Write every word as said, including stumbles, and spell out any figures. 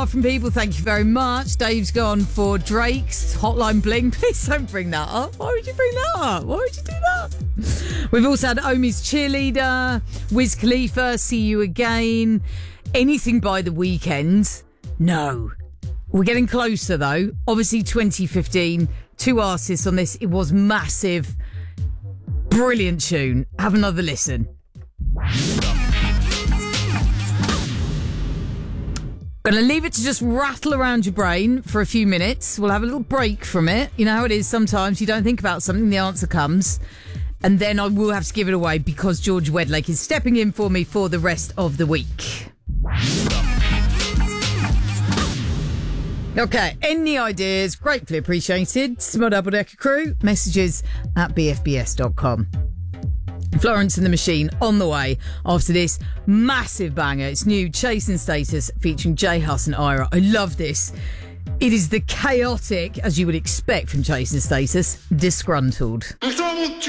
far from people. Thank you very much. Dave's gone for Drake's Hotline Bling. Please don't bring that up. Why would you bring that up? Why would you do that? We've also had Omi's Cheerleader, Wiz Khalifa, See You Again. Anything by The Weeknd? No. We're getting closer though. Obviously twenty fifteen, two artists on this. It was massive. Brilliant tune. Have another listen. Going to leave it to just rattle around your brain for a few minutes. We'll have a little break from it. You know how it is sometimes. You don't think about something, the answer comes. And then I will have to give it away because George Wedlake is stepping in for me for the rest of the week. Okay, any ideas? Gratefully appreciated. Smart Double Decker Crew, messages at b f b s dot com. Florence and the Machine on the way after this massive banger. It's new, Chasing Status, featuring J Hus and Ira. I love this. It is the chaotic, as you would expect from Chasing Status, Disgruntled.